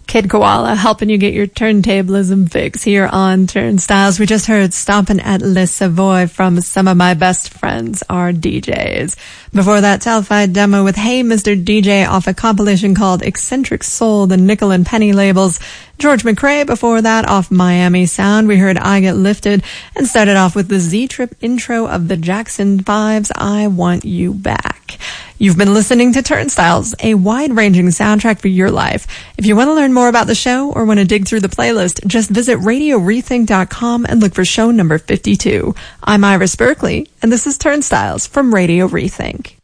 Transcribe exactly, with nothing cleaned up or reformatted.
Kid Koala helping you get your turntablism fix here on Turnstiles. We just heard Stompin' at Le Savoy from Some of My Best Friends Are D Js. Before that, Talfied demo with Hey Mister D J off a compilation called Eccentric Soul, the Nickel and Penny labels. George McRae before that off Miami Sound. We heard I Get Lifted and started off with the Z-Trip intro of the Jackson Five's I Want You Back. You've been listening to Turnstiles, a wide-ranging soundtrack for your life. If you want to learn more about the show or want to dig through the playlist, just visit radio rethink dot com and look for show number fifty-two. I'm Iris Berkeley, and this is Turnstiles from Radio Rethink.